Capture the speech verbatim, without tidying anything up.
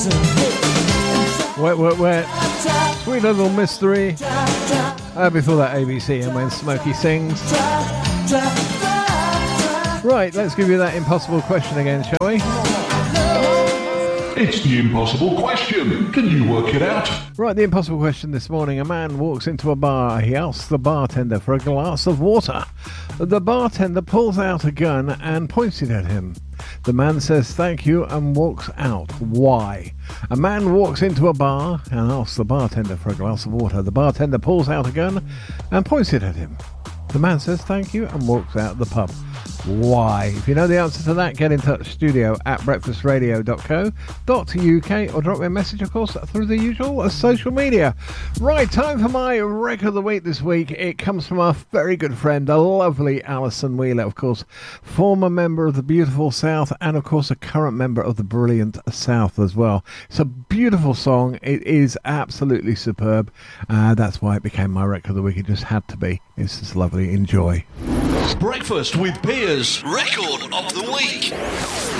Wet, wet, wet. Sweet Little Mystery. Uh, before that, A B C and When Smokey Sings. Right, let's give you that impossible question again, shall we? It's the impossible question. Can you work it out? Right, the impossible question this morning. A man walks into a bar. He asks the bartender for a glass of water. The bartender pulls out a gun and points it at him. The man says thank you and walks out. Why? A man walks into a bar and asks the bartender for a glass of water. The bartender pulls out a gun and points it at him. The man says thank you and walks out the pub. Why? If you know the answer to that, get in touch, studio at breakfast radio dot co dot uk, or drop me a message, of course, through the usual social media. Right, time for my record of the week this week. It comes from our very good friend, the lovely Alison Wheeler, of course, former member of the beautiful South, and of course a current member of the brilliant South as well. It's a beautiful song. It is absolutely superb. Uh, that's why it became my record of the week. It just had to be. It's just lovely. Enjoy. Breakfast with Piers, record of the week.